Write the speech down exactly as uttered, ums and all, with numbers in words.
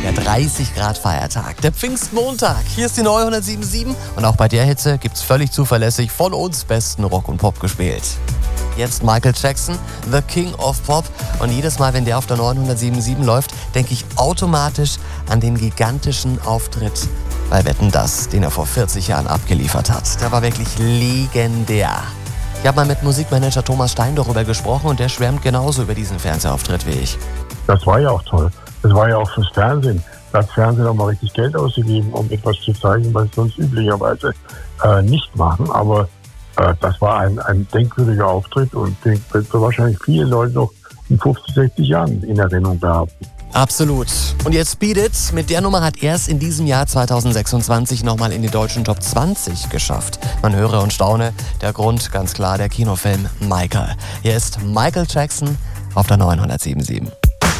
der dreißig Grad Feiertag, der Pfingstmontag. Hier ist die neue hundertsieben Komma sieben und auch bei der Hitze gibt's völlig zuverlässig von uns besten Rock und Pop gespielt. Jetzt Michael Jackson, The King of Pop. Und jedes Mal, wenn der auf der neuen hundertsieben Komma sieben läuft, denke ich automatisch an den gigantischen Auftritt bei Wetten, dass, den er vor vierzig Jahren abgeliefert hat. Der war wirklich legendär. Ich habe mal mit Musikmanager Thomas Stein darüber gesprochen und der schwärmt genauso über diesen Fernsehauftritt wie ich. Das war ja auch toll. Das war ja auch fürs Fernsehen. Da hat Fernsehen auch mal richtig Geld ausgegeben, um etwas zu zeigen, was sie sonst üblicherweise äh, nicht machen. Aber äh, das war ein, ein denkwürdiger Auftritt und den wird wahrscheinlich viele Leute noch in fünfzig, sechzig Jahren in Erinnerung behalten. Absolut. Und jetzt Beat It. Mit der Nummer hat er es in diesem Jahr zweitausendsechsundzwanzig nochmal in die deutschen Top zwanzig geschafft. Man höre und staune. Der Grund ganz klar der Kinofilm Michael. Hier ist Michael Jackson auf der neuen hundertsieben Komma sieben.